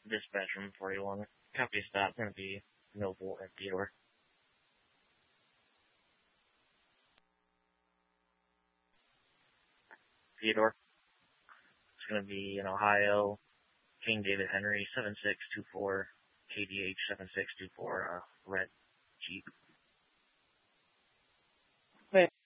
Dispatch room 41. Copy stop. Going to be Millville and Theodore. Theodore. It's going to be in Ohio. King David Henry 7624 KDH 7624 red Jeep. Hey,